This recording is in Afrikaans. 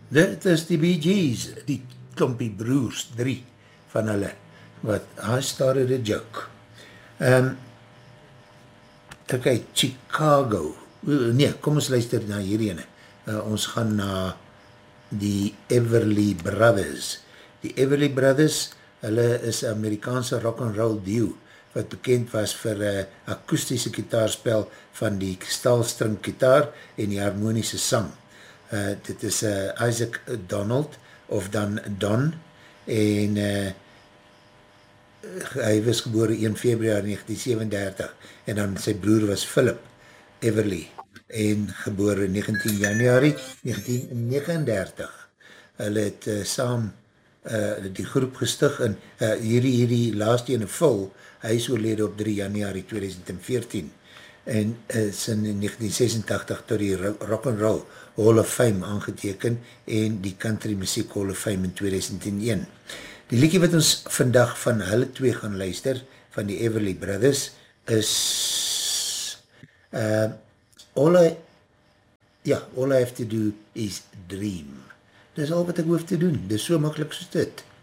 Dit is die Bee Gees, die klompie broers, 3 van hulle, wat I started a joke. Ok, Chicago, nee, kom ons luister na hierdie ene. Ons gaan na die Everly Brothers. Die Everly Brothers, hulle is Amerikaanse rock and roll duo, wat bekend was vir akoestiese gitaarspel van die staalstring gitaar en die harmonische sang. Dit is Isaac Donald, of dan Don, en hy was gebore 1 februari 1937, en dan sy broer was Philip Everly, en gebore 19 januari 1939. Hulle het saam die groep gestig, en hierdie laaste ene Phil, hy is oorlede op 3 januari 2014, en is in 1986 tot die Rock and Roll Hall of Fame aangeteken, en die Country Music Hall of Fame in 2001. Die liedjie wat ons vandag van hulle twee gaan luister, van die Everly Brothers, is all I have to do is dream. Dis al wat ek hoef te doen, dis so makkelijk soos dit.